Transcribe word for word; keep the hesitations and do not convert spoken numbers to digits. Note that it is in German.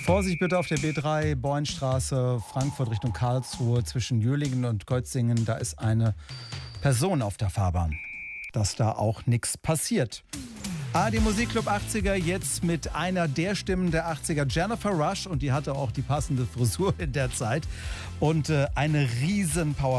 Vorsicht bitte auf der B drei, Bornstraße, Frankfurt Richtung Karlsruhe, zwischen Jölingen und Kötzingen. Da ist eine Person auf der Fahrbahn. Dass da auch nichts passiert. A R D Musikclub achtziger jetzt mit einer der Stimmen der achtziger, Jennifer Rush. Und die hatte auch die passende Frisur in der Zeit. Und äh, eine riesen Power.